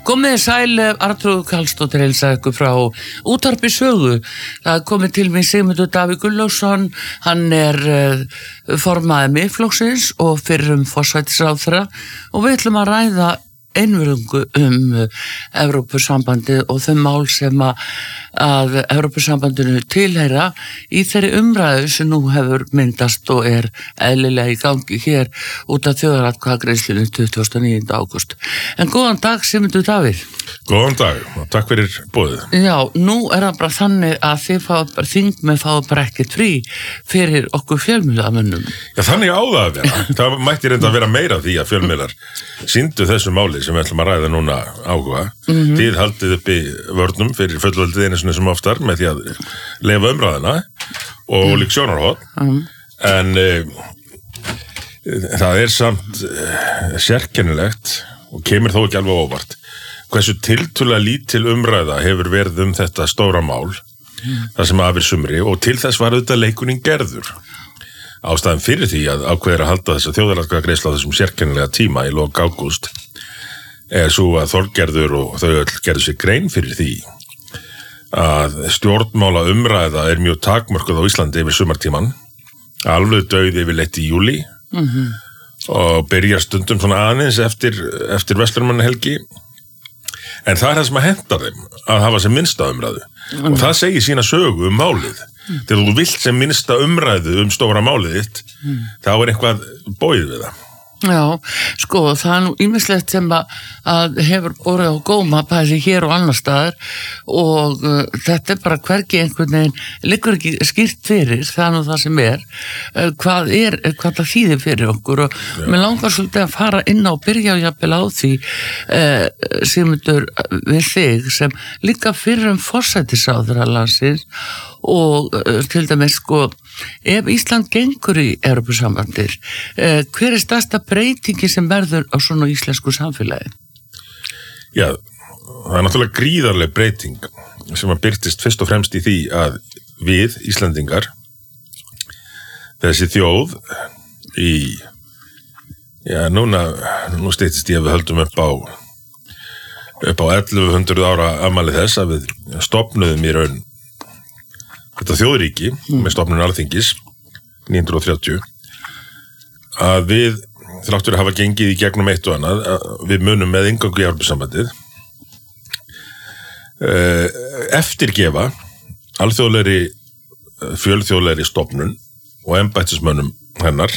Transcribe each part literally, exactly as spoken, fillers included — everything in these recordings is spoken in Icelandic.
Komið sæl, Arnþrúður Karlsdóttir heilsar ykkur frá Útvarpi Sögu. Það er komið til mig Sigmundur Davíð Gunnlaugsson, hann er uh, formaður Miðflokksins og fyrrum forsætisráðherra og við ætlum að ræða einvörðungu um uh, Evrópusambandið og þau mál sem að, að Evrópusambandinu tilheyra í þeirri umræðu sem nú hefur myndast og er eðlilega í gangi hér út af þjóðaratkvæðagreiðslunni tuttugasta og níunda ágúst. En góðan dag, Sigmundur Davíð. Góðan dag og takk fyrir boðið. Já, nú er það bara þannig að þið fáið bara þingmenn fáið bara ekkert frí fyrir okkur fjölmiðlamönnum. Já, þannig á það að vera. Það mætti reynda að vera meira því að fjölmiðlar sýndu þessu máli sem við ætlum að ræða núna áhuga. Mm-hmm. Þið haldið uppi vörnum fyrir fullveldið einu sinni sem oftar með því að leyfa umræðina og mm. líka sjónarhorn. Mm. En e, það er samt e, sérkennilegt og kemur þó ekki alveg óvart hversu tiltölulega lítil umræða hefur verið um þetta stóra mál, mm. það sem afir sumri, og til þess var auðvitað leikurinn gerður. Ástæðan fyrir því að ákveður að halda þessa þjóðaratkvæðagreiðslu á þessum sérkennilega tíma í lok ágúst er svo að Þorgerður og þau öll gerðu sér grein fyrir því að stjórnmála umræða er mjög takmörkuð á Íslandi yfir sumartíman, alveg dauð yfir leitt í júlí mm-hmm. og byrjar stundum svona aðeins eftir, eftir Verslunarmannahelgi. En það er það sem að henta þeim að hafa sem minnsta umræðu. Mm. Og það segir sína sögu um málið. Mm. Þegar þú vilt sem minnsta umræðu um stóra málið þitt, mm. þá er eitthvað bóið við það. Já, sko, það er nú ýmislegt sem að, að hefur borið á góma bæði hér og annar staðar og uh, þetta er bara hvergi einhvern veginn, liggur ekki skýrt fyrir, það er nú það sem er, uh, hvað er, hvað það þýðir fyrir okkur og Já. Mér langar svolítið að fara inn á og byrja og jafnvel á því uh, Sigmundur við þig sem líka fyrir um forsætisráðherra landsins og uh, til dæmis sko ef Ísland gengur í Evrópusambandið, eh, hver er stærsta breytingi sem verður á svona íslensku samfélagi? Já, það er náttúrulega gríðarleg breyting sem að birtist fyrst og fremst í því að við, Íslendingar, þessi þjóð í, já, núna, nú steytist ég að við höldum upp á, upp á ellefu hundruð ára afmæli þess að við stofnuðum í raun þetta þjóðríki mm. með stofnun Alþingis nítján hundruð þrjátíu að við þráttur að hafa gengið í gegnum eitt og annað við munum með inngöngu í Evrópusambandið eftirgefa alþjóðlegri fjölþjóðlegri stofnun og embættismönnum hennar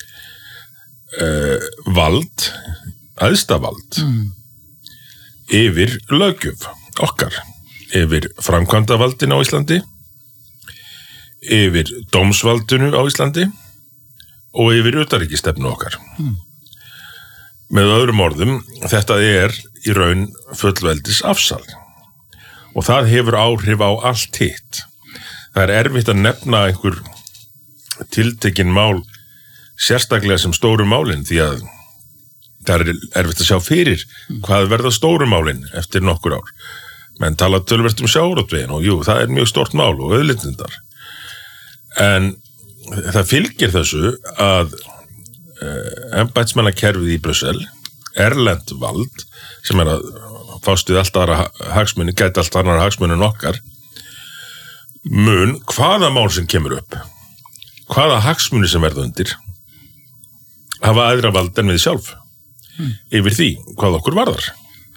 vald æðsta vald mm. yfir löggjöf okkar yfir framkvæmdavaldin á Íslandi yfir dómsvaldinu á Íslandi og yfir utanríkisstefnu okkar. Mm. Með öðrum orðum, þetta er í raun fullveldis afsal og það hefur áhrif á allt hitt. Það er erfitt að nefna einhver tiltekin mál sérstaklega sem stóru málin því að það er erfitt að sjá fyrir hvað verða stóru málin eftir nokkur ár. Menn tala töluvert um sjávarútveginn og jú, það er mjög stórt mál og auðlindindar. En það fylgir þessu að uh, embættismannakerfið í Brussel, erlent vald, sem er að fást við allt aðra hagsmuni, gæti allt aðra hagsmuni en okkar, mun hvaða mál sem kemur upp, hvaða hagsmuni sem verða undir, hafa aðra vald en við sjálf hmm. yfir því hvað okkur varðar.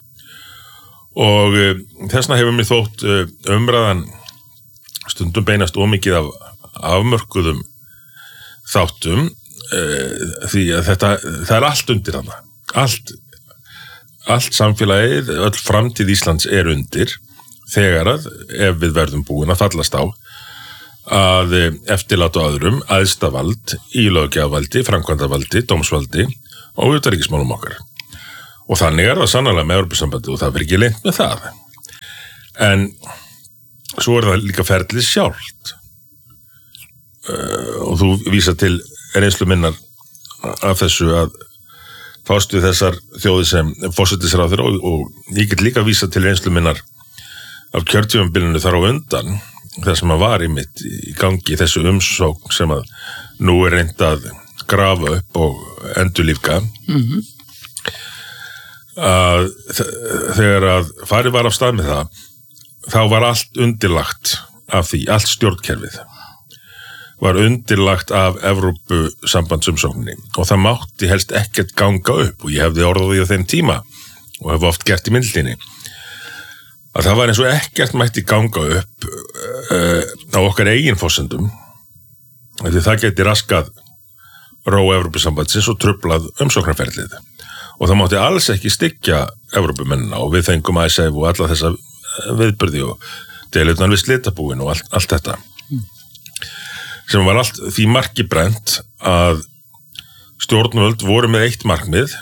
Og uh, þessna hefur mér þótt uh, umræðan stundum beinast ómikið af afmörkuðum þáttum uh, því að þetta, það er allt undir hana. Allt, allt samfélagið, öll framtíð Íslands er undir þegar að, ef við verðum búin að fallast á, að eftirláta öðrum æðsta vald í löggjafarvaldi, framkvæmdarvaldi, dómsvaldi og utanríkismálum okkar. Og þannig er það sannarlega með Evrópusambandið og það verður ekki leynt með það. En svo er það líka ferlið sjálft. Uh, og þú vísa til reynslu minnar af þessu að fást við þessar þjóði sem forsætisráðherra og, og ég get líka vísa til reynslu minnar af kjörtímabilinu þar á undan þar sem að var einmitt í gangi þessu umsókn sem að nú er reynt að grafa upp og endurlífga mm-hmm. að þegar að farið var af stað með það, þá var allt undirlagt af því, allt stjórnkerfið var undirlagt af Evrópusambandsumsókninni og það mátti helst ekkert ganga upp og ég hefði orðað því á þeim tíma og hef oft gert í myndlinni að það var eins og ekkert mætti ganga upp uh, á okkar eigin forsendum því það geti raskað ró Evrópusambandsins og trublað umsóknarferlið og það mátti alls ekki styggja Evrópumennina og við fengum Icesave og alla þessa viðburði og deilurnar við slitabúin og allt, allt þetta sem var allt því marki brennt að stjórnvöld voru með eitt markmið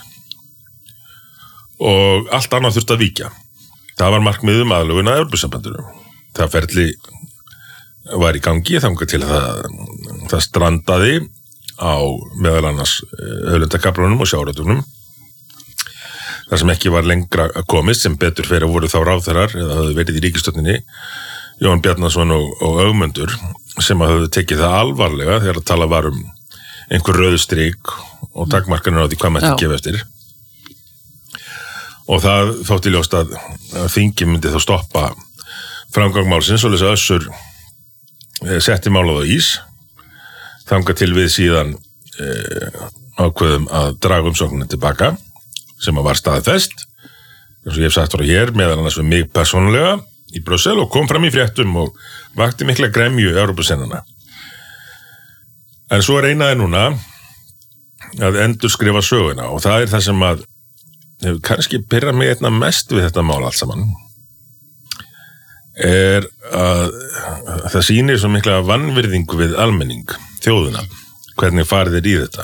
og allt annað þurfti að víkja. Það var markmið um aðlögun að Evrópusambandinu. Það ferli var í gangi þangað til það, það strandaði á meðal annars auðlindakaflunum og sjávarútveginum. Það sem ekki var lengra komist sem betur fyrir að voru þá ráðherrar eða hafði verið í ríkisstjórninni Jón Bjarnason og, og Ögmundur sem hafði tekið það alvarlega þegar að tala var um einhver rauðstrik og takmarkanir á því hvað mætti gefa eftir. Og það þótti ljóst að þingi myndi þá stoppa framgangmálsins og þess að Össur setti málað á ís þangað til við síðan e, ákveðum að draga umsóknina tilbaka sem að var staðfest eins og ég hef sagt frá hér meðal annars við mig persónulega í Brussel og kom fram í fréttum og vakti mikla gremju Evrópusennana. En svo reynaði núna að endur skrifa söguna og það er það sem að hefur kannski pirrað mig einna mest við þetta mál allt saman er að það sýnir svo mikla vanvirðingu við almenning, þjóðuna, hvernig farið er í þetta.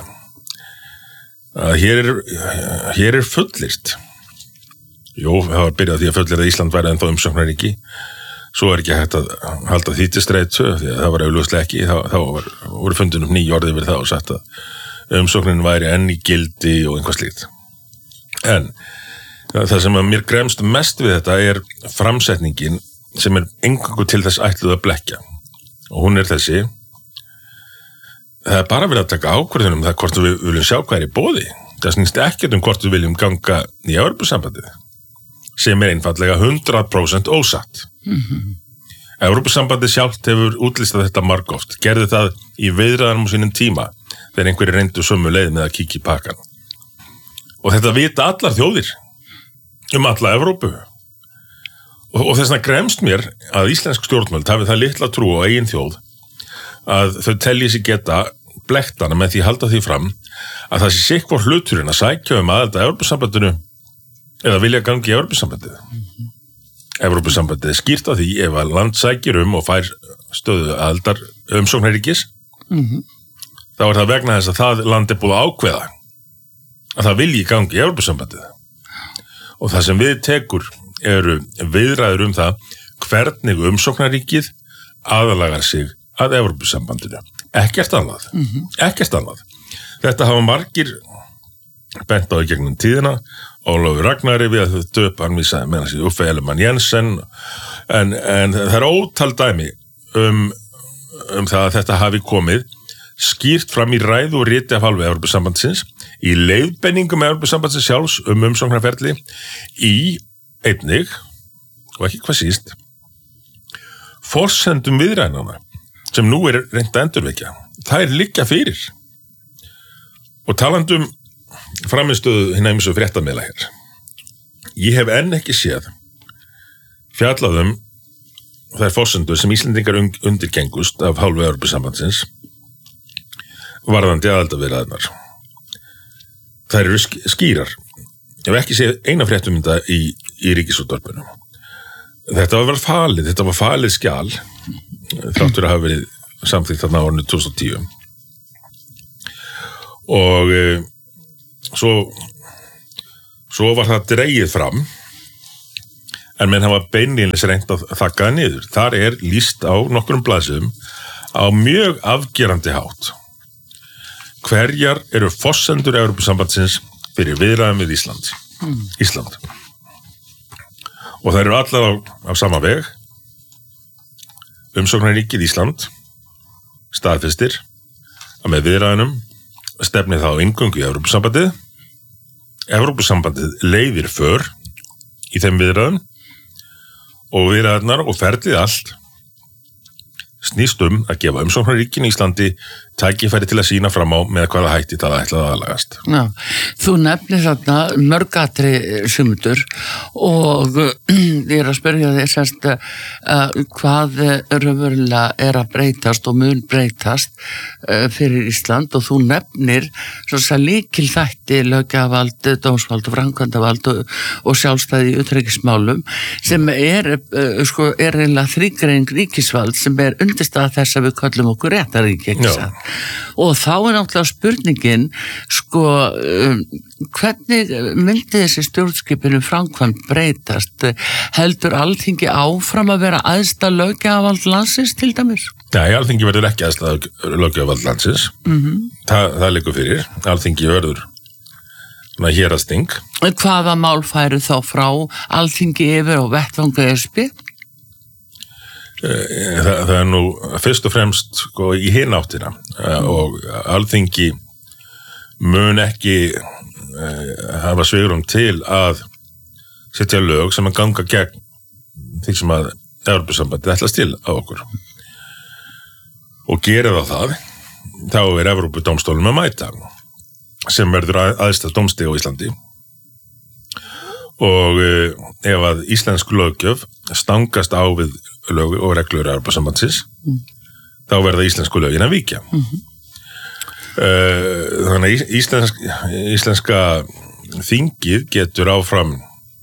Að hér er, hér er fullyrt. Jú, það var byrjað því að fullir að Ísland væri ennþá umsóknaríki. Svo er ekki hægt að halda því til streitu því að það var augljóslega ekki. Þá, þá var, voru fundunum ný orðið yfir það og sagt að umsóknin væri enn í gildi og einhvað slíkt. En það sem að mér gremst mest við þetta er framsetningin sem er eingöngu til þess ætluð að blekkja. Og hún er þessi. Það er bara verið að taka ákvörðunum um það hvort við viljum sjá hvað er í boði. Það snýst ekkert um hvort við viljum ganga í Evrópusambandið. Sem er einfallega hundrað prósent ósatt. Mm-hmm. Evrópusambandið sjálft hefur útlistað þetta margoft, gerði það í viðræðanum á sínum tíma þegar einhverju reyndu sömu leið með að kíkja í pakkan. Og þetta vita allar þjóðir um alla Evrópu. Og, og þess vegna gremst mér að íslensk stjórnvöld hafi það litla trú á eigin þjóð að þau telji sig geta blektana með því að halda því fram að það sé sitthvor hluturinn að sækja um aðild að Evrópusambandinu eða vilja gangi í Evrópusambandið. Mm-hmm. Evrópusambandið er skýrt á því ef að land sækir um og fær stöðu aðildar umsóknaríkis mm-hmm. þá er það vegna þess að það land er búið að ákveða að það vilji gangi í Evrópusambandið. Og það sem við tekur eru viðræður um það hvernig umsóknaríkið aðalagar sig að Evrópusambandinu. Ekkert annað. Mm-hmm. Ekkert annað. Þetta hafa margir bent á í gegnum tíðina Ólafur Ragnari við að þau döp hann vísaði með hans í Uffe Ellemann Jensen en, en það er ótal dæmi um, um það að þetta hafi komið skýrt fram í ræðu og riti af hálfu Evrópusambandsins í leiðbeiningum Evrópusambandsins sjálfs um umsóknarferli í einnig og ekki hvað síst forsendum viðræðnanna sem nú er reynt að endurvekja. Það er liggja fyrir og talandum framistöðu hinn ýmsu fréttamiðla hér. Ég hef enn ekki séð fjallaðum þær forsendur sem Íslendingar undirgengust af hálfu Evrópusambandsins varðandi aðildarviðræðurnar. Þær eru skýrar. Ég hef ekki séð eina fréttum þetta í, í ríkisútvarpinu. Þetta var falið, þetta var falið skjal þáttur að hafa verið samþykkt þarna á árinu tvö þúsund og tíu. Og e, svo, svo var það dregið fram en menn hafa beinlínis reynt að þakka það niður. Þar er lýst á nokkrum blaðsíðum á mjög afgerandi hátt. Hverjar eru forsendur Evrópusambandsins fyrir viðræðum við Ísland? Mm. Ísland. Og það eru allar á, á sama veg. Umsóknarríkið Ísland staðfestir að með viðræðunum stefnið þá inngöngu í Evrópusambandið Evrópusambandið leiðir för í þeim viðræðum og viðræðarnar og ferlið allt snýst um að gefa umsóknarríkinu Íslandi tækifæri til að sína fram á með hvaða hætti það ætlaði aðlagast. Já, þú nefnir þarna mörgatri sumundur og ég er að spyrja þig semst uh, hvað raunverulega er að breytast og mun breytast uh, fyrir Ísland og þú nefnir svona líkil þætti löggjafarvald, dómsvald og framkvæmdavald og, og sjálfstæði í utanríkismálum sem er, uh, sko, er eiginlega þrígreining ríkisvald sem er undirstað þess að við köllum okkur réttaríki, ekki satt? Og þá er náttúrulega spurningin sko um, hvernig myndi þessi stjórnskipinu framkvæmd breytast? Heldur Alþingi áfram að vera æðsta löggjafarvald landsins til dæmis? Nei, Alþingi verður ekki æðsta löggjafarvald landsins. Mm-hmm. Þa, það liggur fyrir. Alþingi verður héraðsþing. Hvaða mál færu þá frá Alþingi yfir og vettvangu E S B? Það, það er nú fyrst og fremst sko, í hinn áttina og Alþingi mun ekki uh, hafa svigrúm til að setja lög sem að ganga gegn því sem að Evrópusambandið ætlast til á okkur og gera það það þá er Evrópudómstólum að mæta sem verður að, aðstæð dómstig á Íslandi og uh, ef að íslensk löggjöf stangast á við lög og reglur Evrópusambandsins mm. þá verða íslensku lögin að víkja. Mm-hmm. Uh, þannig að íslensk, íslenska þingið getur áfram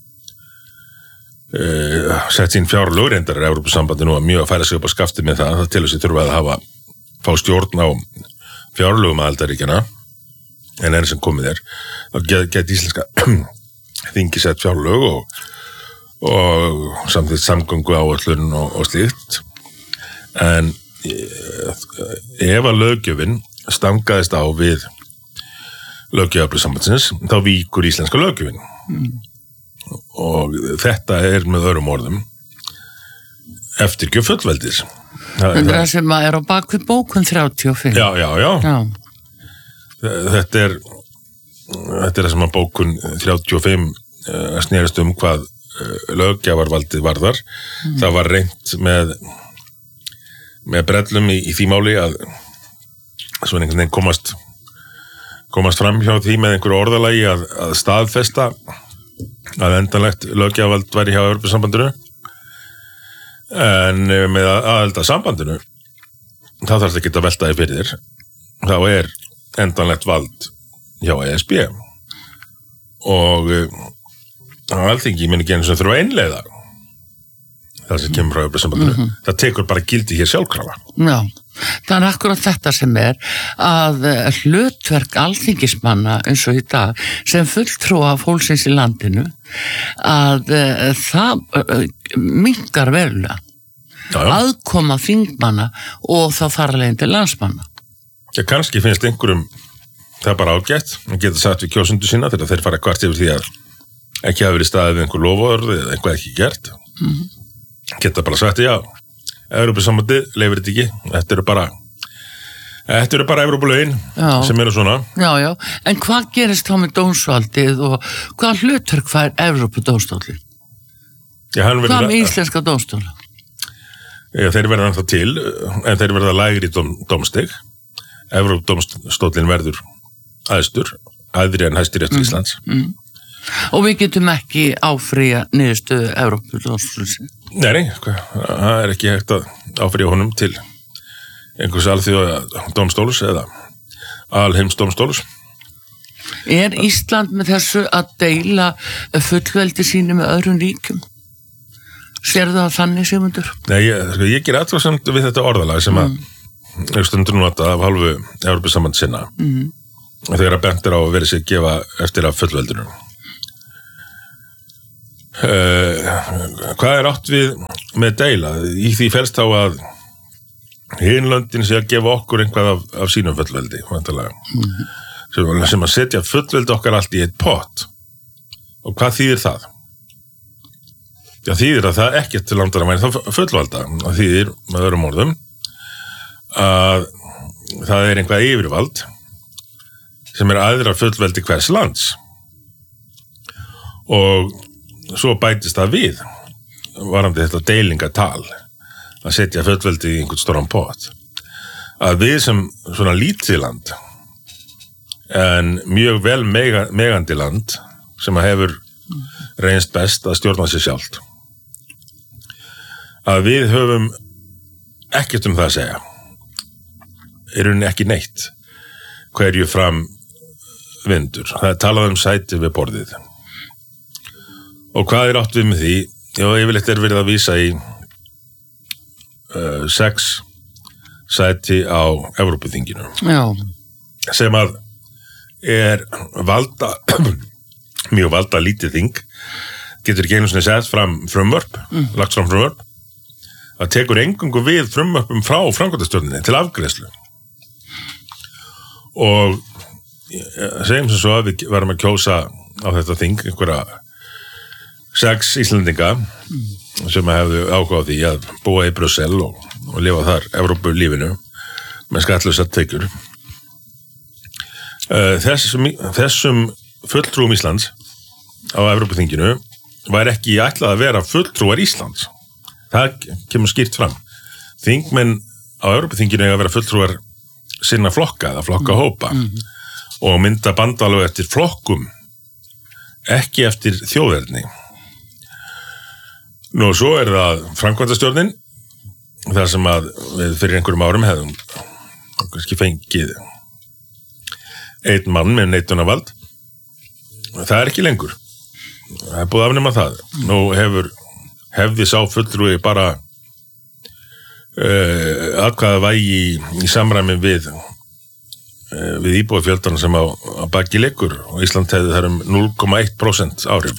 uh, sett sín fjárlög, reyndar er Evrópusambandið nú að mjög að færa sig upp á skafti með það, það til þess að þurfa að hafa fá stjórn á fjárlögum aðildarríkjana en enn sem komið er, þá get, get íslenska þingið sett fjárlög og og samtidig samgöngu áætlun og, og slíkt en ef að löggjöfin stangaðist á við löggjöfaflusambandsins þá víkur íslenska löggjöfin mm. og þetta er með öðrum orðum eftirgjöf fullveldis það er það sem er á bakvið bókun þrjátíu og fimm já, já, já, já. Þetta er þetta er það sem að bókun þrjátíu og fimm uh, snerist um hvað löggjafarvaldið varðar. Mm. Það var reynt með með brellum í, í því máli að svona einhvern veginn komast komast fram hjá því með einhverju orðalagi að, að staðfesta að endanlegt löggjafarvald væri hjá Evrópusambandinu en með aðelda sambandinu þá þarf þetta ekki að velta því fyrir þér þá er endanlegt vald hjá E S B og Alþingi minn ekki einu sem þurfa að innleiða það sem kemur frá Evrópusambandinu. Mm-hmm. Það tekur bara gildi hér sjálfkrafa. Já, það er akkurat þetta sem er að hlutverk alþingismanna eins og í dag sem fulltrúa fólksins í landinu að það minnkar verulega já, já. Aðkoma þingmanna og það þar alveg til landsmanna. Já, kannski finnst einhverjum það bara ágætt að geta sagt við kjósundu sína þegar þeir fara kvart yfir því að ekki hafa verið staðið við einhver lofaorð eða einhvað ekki gert. Mm-hmm. Geta bara sagt, já, Evrópusambandið leifir þetta ekki, þetta eru bara þetta eru bara Evrópulögin sem eru svona. Já, já, en hvað gerist þá með dómsvaldið og hvað hlutverk fær Evrópudómstólinn? Hvað með íslenska dómstóla? Já, þeir verða ennþá til, en þeir verða lægri dóm, dómstig. Evrópudómstólinn verður æðstur, æðri en Hæstiréttur Íslands. Mm, mm. Og við getum ekki áfrýja niðurstöðu Evrópudómstólsins. Nei, nei, það er ekki hægt að áfrýja honum til einhvers alþjóða dómstóls eða alheimsdómstóls. Er Ísland með þessu að deila fullveldi sínu með öðrum ríkjum? Sérðu það þannig, Sigmundur? Nei, ég, sko, ég ger athugasemd við þetta orðalag sem að mm. stundur nota af hálfu Evrópusamband sinna. Mm. Þegar að bentir á að vera sér gefa eftir af fullveldinu. Uh, hvað er átt við með deila? Í því felst þá að hinlöndin sé að gefa okkur einhvað af, af sínum fullveldi mm-hmm. sem, sem að setja fullveldi okkar allt í eitt pott og hvað þýðir það? Já, þýðir að það ekkert til landar að væri þá fullvalda og þýðir með öðrum orðum að það er einhvað yfirvald sem er aðra fullveldi hvers lands og svo bætist það við varandi þetta deilingatal að setja fullveldi í einhvern stóran pott að við sem svona lítið land en mjög vel mega, megandi land sem að hefur reynst best að stjórna sér sjálft að við höfum ekkert um það að segja er rauninni ekki neitt hverju fram vindur. Það er talað um sæti við borðið. Og hvað er átt við með því? Já, yfirleitt er verið að vísa í uh, sex sæti á Evrópuþinginu. Já. Sem að er valda, mjög valda lítið þing, getur ekki einu sinni sett fram frumvörp, mm. lagt fram frumvörp, að tekur engungu við frumvörpum frá framkvæmdastjórninni til afgreiðslu. Og segjum sem svo að við varum að kjósa á þetta þing einhverja sex Íslendinga mm. sem hefðu áhuga á því að búa í Brussel og, og lifa þar Evrópulífinu með skattlausar tekjur. Þessum, þessum fulltrúum Íslands á Evrópuþinginu var ekki ætlað að vera fulltrúar Íslands. Það kemur skýrt fram. Þingmenn á Evrópuþinginu eiga að vera fulltrúar sinna flokka eða flokkahópa mm. og mynda bandalög eftir flokkum, ekki eftir þjóðerni. Nú, svo er það framkvæmdastjórnin, þar sem að við fyrir einhverjum árum hefðum kannski fengið einn mann með neitunarvald. Það er ekki lengur. Það er búið að afnema það. Nú hefur hefði sá fulltrúi bara uh, atkvæða vægi í, í samræmi við uh, við íbúafjöldan sem á, á baki leikur og Ísland hefði þar um núll komma eitt prósent áhrif.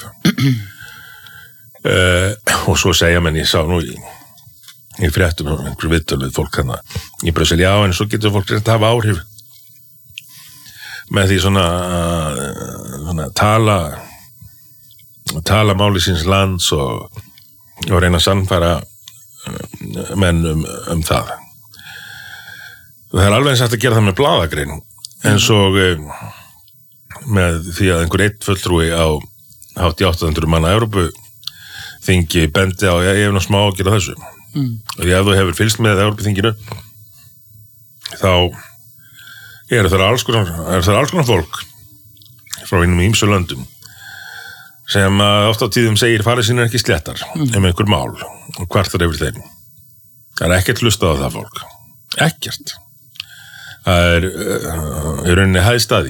uh, og svo segja menn ég sá nú í, í fréttum einhver viðtöl við fólk hana í Brussel, já en svo getur fólk reynt að hafa áhrif með því svona, svona tala tala máli síns lands og, og reyna að sannfæra menn um, um það. Það er alveg eins hægt að gera það með blaðagrein eins og með því að einhver eitt fulltrúi á hátt í átta hundruð manna Evrópu þingi bendi á, ég hef nú smá að gera þessu mm. og ef þú hefur fylgst með Evrópu þinginu þá eru það alls konar, er það alls konar fólk frá einum ýmsu löndum sem oft á tíðum segir farið sín er ekki sléttar mm. um einhver mál og kvartar yfir þeim. Það er ekkert hlustað á það fólk. Ekkert. Það er uh, í rauninni hæðstaði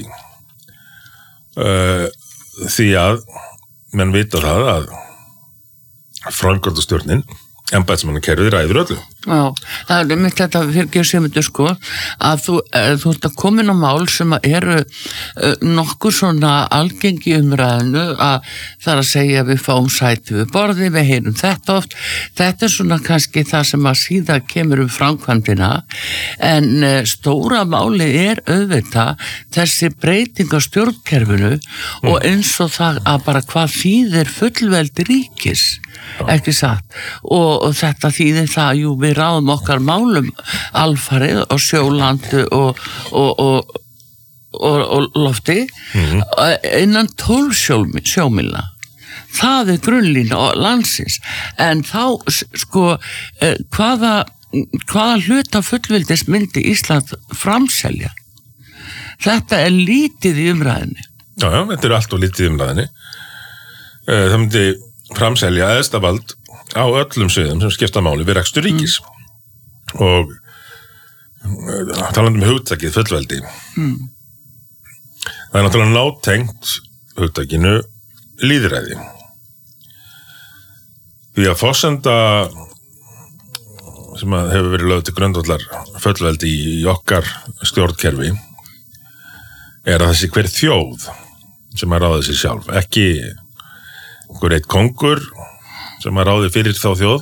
uh, því að menn vita það að framkvæmdastjórnin embættismannakerfið ræður öllu. Já, það er mitt þetta fyrir Sigmundur sko að þú, þú ert að komin á mál sem eru uh, nokkuð svona algengi umræðinu að það er að segja að við fáum sæti við borði, við heyrum þetta oft. Þetta er svona kannski það sem að síðan kemur um framkvæmdina en uh, stóra máli er auðvitað þessi breyting á stjórnkerfinu mm. og eins og það að bara hvað þýðir fullveldi ríkis, ekki satt. Og, og þetta þýðir það, jú, við ráðum okkar málum alfarið og sjólandu og, og, og, og, og lofti mm-hmm. innan tólf sjómílna. Það er grunnlína landsins. En þá, sko, hvaða, hvaða hluta fullveldis myndi Ísland framselja? Þetta er lítið í umræðinni. Já, já, þetta er allt og lítið í umræðinni. Það myndi framselja æðstavald á öllum sviðum sem skipta máli við rekstur ríkis mm. og talandi um hugtakið fullveldi mm. það er náttúrulega nátengt hugtakinu lýðræði því að forsenda sem að hefur verið lögð til grundvallar fullveldi í okkar stjórnkerfi er að þessi hver þjóð sem að ráða sig sjálf, ekki einhver eitt kongur sem að ráði fyrir þá þjóð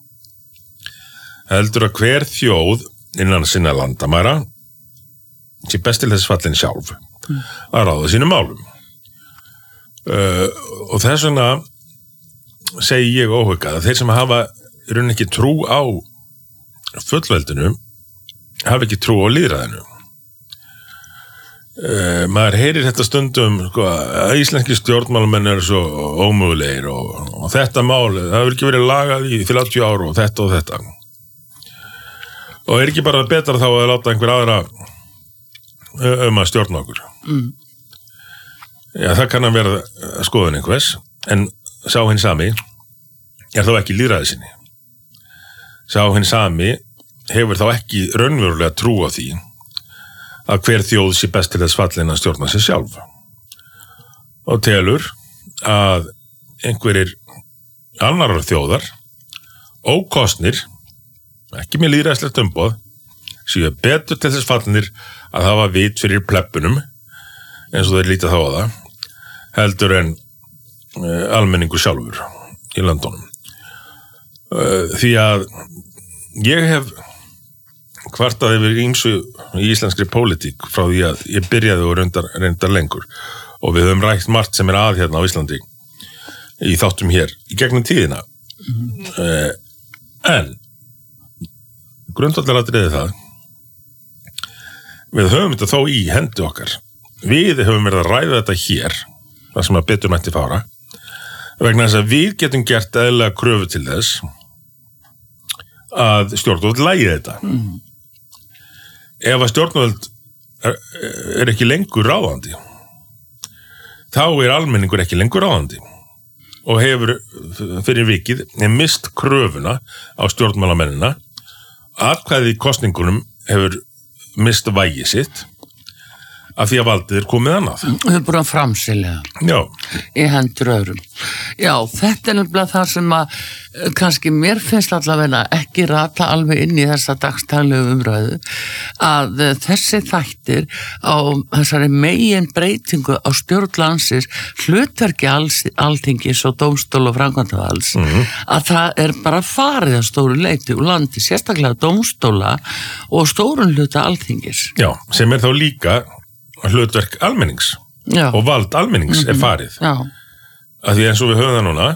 heldur að hver þjóð innan sinna landamæra sé best til þess fallin sjálf mm. að ráða sínum málum uh, og þess vegna segi ég óhugað að þeir sem hafa í rauninni ekki trú á fullveldinu hafa ekki trú á lýðræðinu uh, maður heyrir þetta stundum sko, að íslenski stjórnmálamenn eru svo ómögulegir og, og þetta mál, það hefur ekki verið lagað í þrjátíu ár og þetta og þetta og er ekki bara betra þá að láta einhver aðra um að stjórna okkur mm. Já, það kann að vera skoðun einhvers en sá hinn sami er þá ekki lýðræði sinni sá hinn sami hefur þá ekki raunverulega trú á því að hver þjóð sé best til þess fallin að stjórna sig sjálf og telur að einhverjir annarar þjóðar ókostnir ekki með lýðræðislegt umboð séu betur til þess fallinir að hafa vit fyrir plebunum eins og þeir líta þá á það heldur en uh, almenningur sjálfur í landunum uh, því að ég hef kvartað yfir ýmsu í íslenskri pólitík frá því að ég byrjaði og reyndar, reyndar lengur og við höfum rætt margt sem er að hérna á Íslandi í þáttum hér í gegnum tíðina mm. uh, en grundvallaratriði það við höfum þetta þó í hendi okkar við höfum verið að ræða þetta hér það sem að betur mætti fara vegna þess að við getum gert eðlilega kröfu til þess að stjórnvöld lægi þetta mm. ef að stjórnvöld er, er ekki lengur ráðandi þá er almenningur ekki lengur ráðandi og hefur fyrir vikið mist kröfuna á stjórnmálamennina atkvæði í kosningunum hefur mist vægi sitt af því að valdið er komið annað. Við erum búin að framselja Já. Í hendur öðrum. Já, þetta er nefnilega það sem að kannski mér finnst allavega ekki rata alveg inn í þessa dagstæðlegu umræðu að þessi þættir á þessari megin breytingu á stjórn landsins hlutverki Alþingis og dómstól og framkvæmdarvalds mm-hmm. að það er bara farið að stóru leyti úr landi, sérstaklega dómstóla og stórun hluta Alþingis. Já, sem er þá líka hlutverk almennings Já. Og vald almennings mm-hmm. er farið Já. Að því eins og við höfum það núna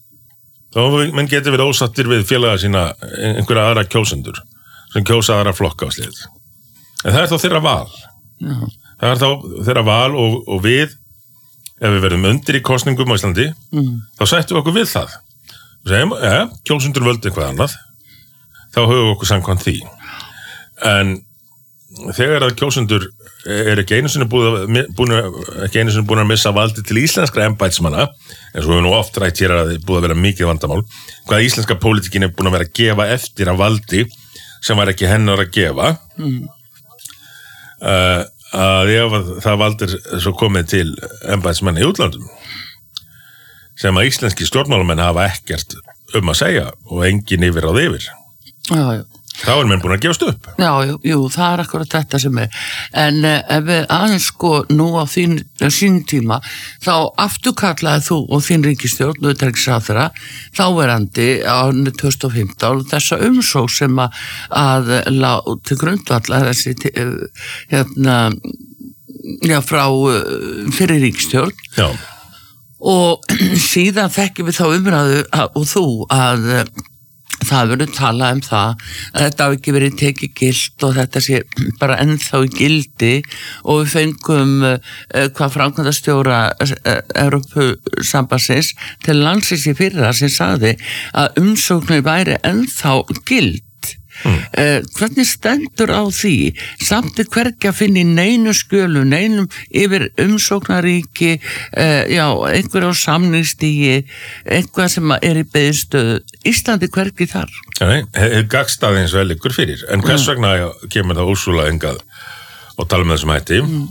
þá menn getur verið ósattir við félaga sína einhverja aðra kjósendur sem kjósa aðra flokka á slið en það er þá þeirra val Já. það er þá þeirra val og, og við ef við verðum undir í kosningum á Íslandi mm. þá sættum við okkur við það og segjum, ja, kjósendur völdu eitthvað annað þá höfum við okkur samkvæmt því en þegar að kjósendur er ekki einu sinni búin að, ekki einu sinni búin að missa valdi til íslenskra embættismanna eins og við nú oft rætt hér að það er búið að vera mikið vandamál hvað íslenska pólitíkin er búin að vera að gefa eftir að valdi sem var ekki hennar að gefa mm. uh, að ef það valdir svo komið til embættismanna í útlandum sem að íslenski stjórnmálamenn hafa ekkert um að segja og engin yfir á yfir Já, já Þá er menn búin að gefast upp. Já, jú, jú, það er akkurat þetta sem er. En eh, ef við aðeins sko nú á þín, sín tíma, þá afturkallaði þú og þín ríkisstjórn, utanríkisráðherra, þáverandi á tvö þúsund og fimmtán, þessa umsók sem að, að lá til grundvalla þessi, hérna, já, frá fyrir ríkisstjórn. Já. Og síðan þekkjum við þá umræðu og þú að það verður talað um það að þetta hafi ekki verið tekið gilt og þetta sé bara ennþá í gildi og við fengum uh, hvað framkvæmdastjóra uh, Evrópusambandsins til landsins í fyrra sem sagði að umsóknir væri ennþá gild. Mm. Uh, hvernig stendur á því samt er hvergi að finna í neinu skjölu, neinum yfir umsóknaríki uh, já, einhver á samningsstígi einhvað sem er í beðstöðu Íslandi hvergi þar Nei, hefur gagstaði eins og vel ykkur fyrir en hvers vegna kemur það Úrsúla hingað og tala með þessum hætti mm.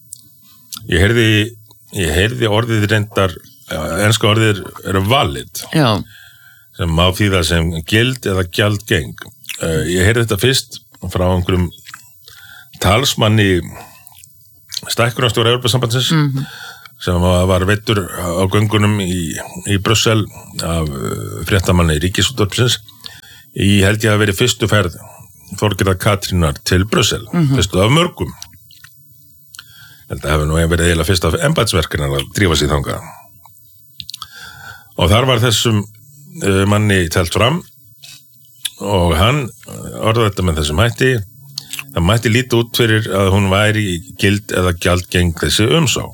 ég heyrði ég heyrði orðið reyndar enska orðið eru valid já. Sem má þýða sem gild eða gjaldgeng Uh, ég heyrði þetta fyrst frá einhverjum talsmanni stækkunarstjóra Evrópusambandsins mm-hmm. sem var veittur á göngunum í, í Brussel af uh, fréttamanni Ríkisútvarpsins í held ég að veri fyrstu ferð Þorgerðar Katrínar til Brussel mm-hmm. fyrstu af mörgum held að hefði nú verið eiginlega fyrst af embættisverkinar að drífa sig þangað og þar var þessum uh, manni telt fram og hann orðaði þetta með þessum hætti það það mætti líta út fyrir að hún væri gild eða gjaldgeng þessi umsókn.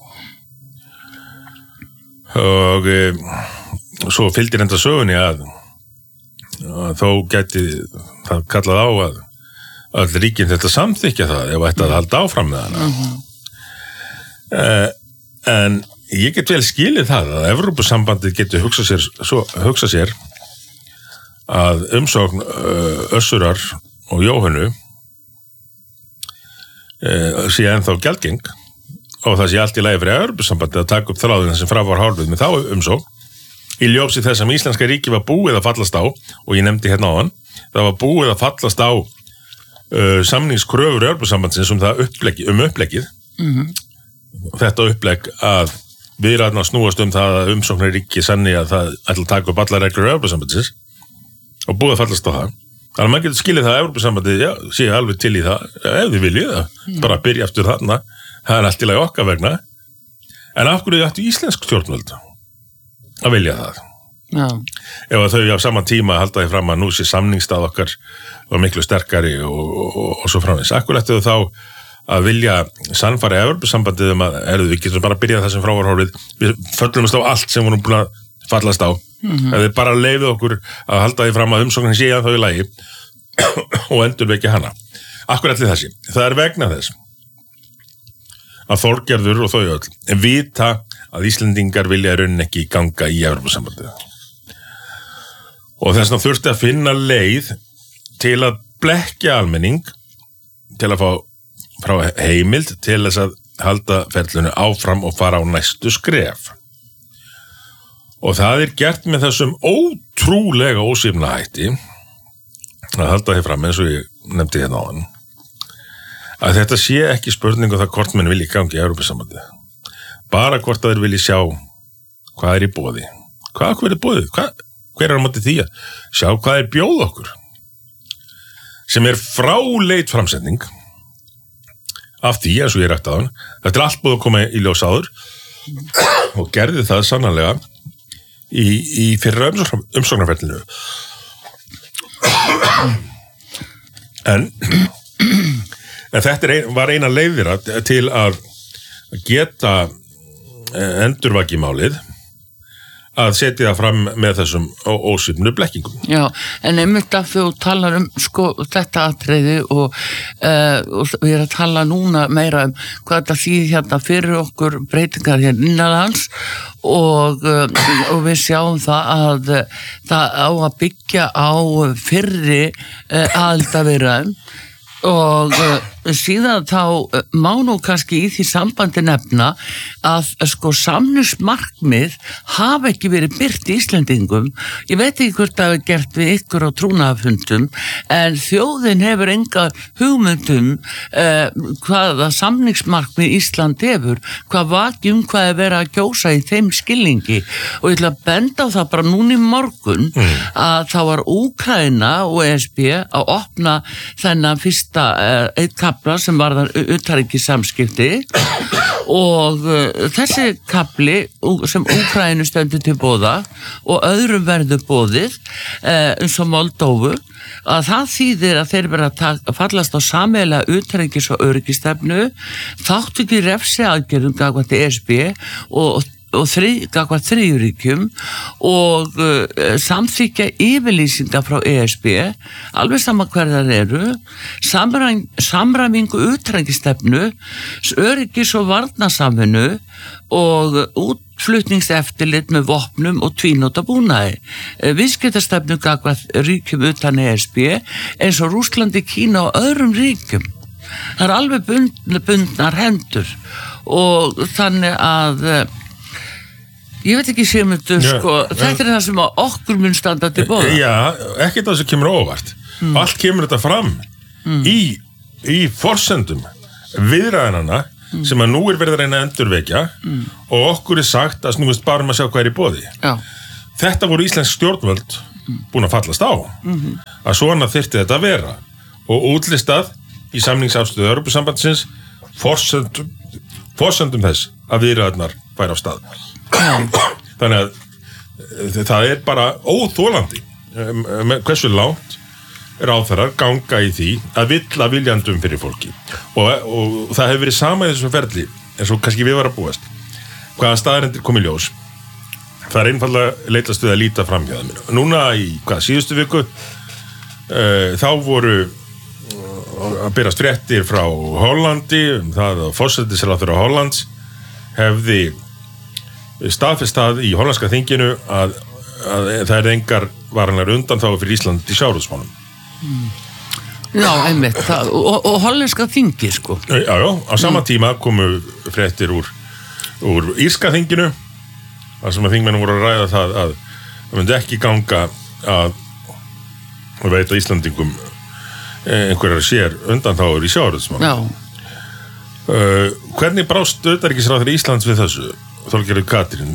Og e, svo fylgdi enda sögunni að, að þó gæti það kallað á að öll ríkin þetta samþykja það ef ætti að halda áfram með hana. Mm-hmm. e, en ég get vel skilið það að Evrópusambandið getur hugsað sér, svo, hugsað sér að umsókn Össurar og Jóhönnu e, sé ennþá gjaldgeng og það sé allt í lagi fyrir Evrópusambandið að taka upp þráðina sem frá var hálfið með þá umsókn í ljósi þess að íslenska ríki var búið að fallast á, og ég nefndi hérna áðan, það var búið að fallast á uh, samningskröfur Evrópusambandsins um það uppleggi, um uppleggið. Mm-hmm. Þetta upplegg að viðræðurnar snúast um það að umsóknarríki sanni að það ætla að taka upp allar reglur Evrópusambandsins og búið að fallast á það. Þannig að maður getur skilið það að Evrópusambandið, já, sé alveg til í það, ef þið viljið það, mm. bara byrja eftir þarna, það er allt í lagi okkar vegna. En af hverju ættu íslensk stjórnvöld að vilja það? Já. Ef að þau á saman tíma halda því fram að nú sé samningsstað okkar og miklu sterkari og, og, og, og svo framins. Af hverju ættu þau þá að vilja sannfæra Evrópusambandið um að erðu við getum bara að byrja það sem frávarhorfið, við föllumst á allt sem vorum búin að fallast á. Mm-hmm. Ef þið bara leifið okkur að halda því fram að umsóknin sé að þau í lagi og endurvekja hana. Akkur allir þessi. Það er vegna þess að Þorgerður og þau öll vita að Íslendingar vilja í rauninni ekki ganga í Evrópusambandið. Og þess vegna þurfti að finna leið til að blekkja almenning, til að fá frá heimild til þess að halda ferlinu áfram og fara á næstu skref. Og það er gert með þessum ótrúlega ósvífna hætti að halda því fram eins og ég nefndi hérna áðan að þetta sé ekki spurningu það hvort menn vilji gangi í Evrópusambandið. Bara hvort að þeir vilji sjá hvað er í boði. Hvað hver er boðið? Hvað, hver er á móti því að sjá hvað er bjóð okkur? Sem er fráleit framsetning af því, eins og ég rætti á hann. Þetta er allt búið að koma í ljós áður og gerði það sannarlega í, í fyrra umsóknarferlinu. En, en þetta er ein, var eina leiðir til að geta endurvaki málið að setja það fram með þessum ósvífnu blekkingum. Já, en einmitt af því þú talar um sko þetta atriði og, uh, og við erum að tala núna meira um hvað þetta þýðir hérna fyrir okkur breytingar hérna innanlands og, uh, og við sjáum það að uh, það á að byggja á fyrri uh, aðildarviðræðum og uh, síðan þá uh, má nú kannski í því sambandi nefna að uh, sko samningsmarkmið hafa ekki verið birt í Íslendingum. Ég veit ekki hvort það hefur gert við ykkur á trúnaðarfundum en þjóðin hefur enga hugmyndum uh, hvaða samningsmarkmið Ísland hefur, hvað vakjum hvað er verið að kjósa í þeim skilningi og ég ætla að benda á það bara núna í morgun mm. að það var Úkraína og E S B að opna þennan fyrsta eitt kapla sem varðar utanríkissamskipti og uh, þessi kapli sem Úkraínu stendur til boða og öðrum verður boðið uh, eins og Moldóvu að það þýðir að þeir verða að fallast á sameiginlega utanríkis- og öryggistefnu, þáttu ekki refsi aðgerðum gagnvart E S B og og þrið, gagvart þriðjuríkjum og uh, samþykja yfirlýsingar frá E S B alveg sama hver þar eru samræm, samræmingu utanríkisstefnu, öryggis- og varnarsamvinnu og útflutningseftirlit með vopnum og tvínóta búnaði, viðskiptastefnu gagvart ríkjum utan E S B eins og Rússlandi, Kína og öðrum ríkjum. Það er alveg bund, bundnar hendur og þannig að ég veit ekki sem þetta, sko, ja, þetta er það sem okkur mun standa til boða. Já, ekkert það sem kemur óvart. Mm. Allt kemur þetta fram mm. í, í forsendum viðræðanna mm. sem að nú er verið að reyna að endurvekja mm. og okkur er sagt að snúist bara um að sjá hvað er í boði. Já. Þetta voru íslensk stjórnvöld búin að fallast á mm-hmm. að svona þyrfti þetta að vera og útlistað í samningsafstöðu Evrópusambandsins forsendum, forsendum þess að viðræðarnar færi á stað. Þannig að það er bara óþolandi hversu langt ráðherrar ganga í því að villa viljandum fyrir fólki og, og það hefur verið sama í þessum ferli eins og kannski við var að búast hvaða staðarendir kom í ljós það er einfallega leitast við að líta fram hjá þeim núna í hvað síðustu viku uh, þá voru að berast fréttir frá Hollandi um það að forsætisráðherra Hollands hefði staðfest það í hollandska þinginu að, að það er engar varanlegar undanþágur fyrir Ísland í sjávarútvegsmálum. Mm. Já, einmitt, það, og, og hollenska þingi, sko. Já, já, á sama mm. tíma komu fréttir úr, úr írska þinginu, þar sem að þingmennum voru að ræða það að það myndi ekki ganga að veita Íslandingum einhverjar sér undanþágur í sjávarútvegsmálum. Já. Uh, hvernig brást utanríkisráðherra Íslands við þessu, Þorgerður Katrín?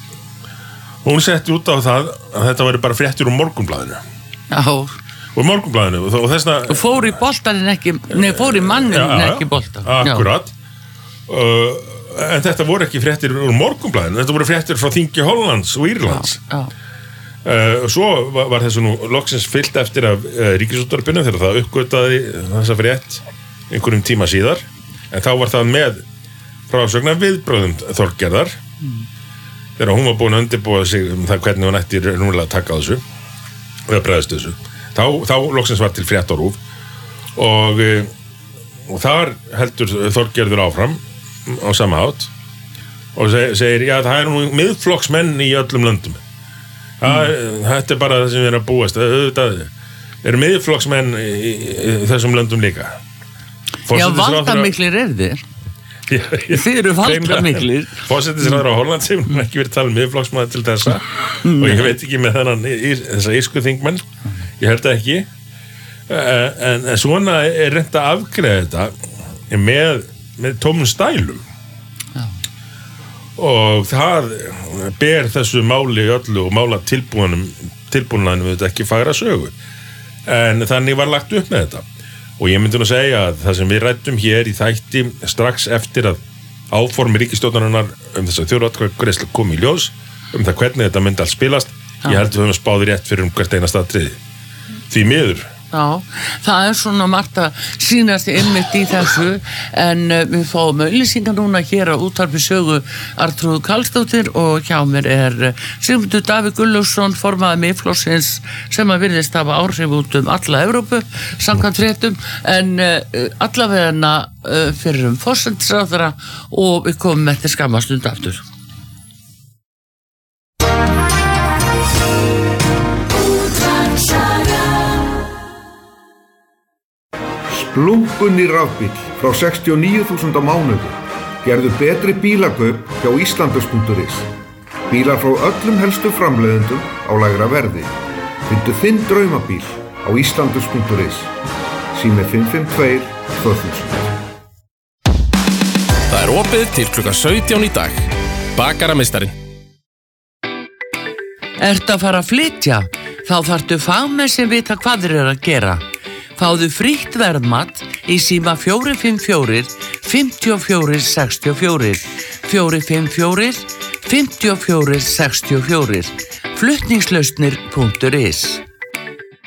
Hún setti út á það að þetta væri bara fréttir úr Morgunblaðinu. Já. Úr Morgunblaðinu og þessna... Fór í boltaninn ekki, nei, fór í mannin ja, ekki boltan. Akkurat. Uh, en þetta voru ekki fréttir úr Morgunblaðinu, þetta voru fréttir frá þingi Hollands og Írlands. Já, já. Uh, svo var, var þessu nú loksins fyllt eftir af uh, Ríkisútvarpinu þegar það uppgötaði þessa frétt einhverjum tíma síðar en þá var það með frásögnar viðbröðum Þorgerðar mm. þegar hún var búin að undirbúa sig um það hvernig hún ætti núlega að taka þessu eða bregðast þessu þá, þá loksins var til frétt á RÚV og, og þar heldur Þorgerður áfram á sama hátt og seg, segir já það er nú miðflokksmenn í öllum löndum mm. þetta er bara það sem við erum að búast auðvitað eru miðflokksmenn í, í, í þessum löndum líka Já, valdamiklir er þér Þið eru valdamiklir Forsætisráðherra á Holland sem ekki verið talað um miðflokksmaður til þessa og ég veit ekki með þennan þessa írsku þingmenn ég held það ekki en, en svona er reynt að afgreiða þetta með, með tómum stælum Já. Og það ber þessu máli öllu og mála tilbúinum tilbúinanum við þetta ekki fagra sögu en þannig var lagt upp með þetta og ég myndi nú segja að það sem við ræddum hér í þætti strax eftir að áform ríkisstjórnarinnar um þess að þjóðaratkvæðagreiðslu kom í ljós um það hvernig þetta myndi allt spilast Já. Ég held við höfum spáði rétt fyrir um hvert einasta atriði því miður Já, það er svona margt að sýnast einmitt í þessu en uh, við fáum auglýsingar núna hér á útvarpi sögu Arnþrúður Karlsdóttir og hjá mér er uh, Sigmundur Davíð Gunnlaugsson formaður Miðflokksins sem að virðist hafa áhrif út um alla Evrópu samkvæmt fréttum en uh, allavegana uh, fyrir um forsætisráðherra og við komum eftir skamma stund aftur. Splunkunni rafbíll frá sextíu og níu þúsund á mánuði gerðu betri bílakaup hjá Íslandus punktur is. Bílar frá öllum helstu framleiðendum á lægra verði. Fyndu þinn draumabíl á Íslandus punktur is. Sími fimm fimm tvö tvö þúsund. Það er opið til klukkan sautján í dag. Bakarameistarinn. Ertu að fara að flytja? Þá þarftu fagmenn sem vita hvað þeir eru að gera. Fáðu frítt verðmat í síma fjögur fimm fjögur, fimm fjögur sex fjögur, fjögur fimm fjögur, fimm fjögur sex fjögur, flutningslausnir punktur is.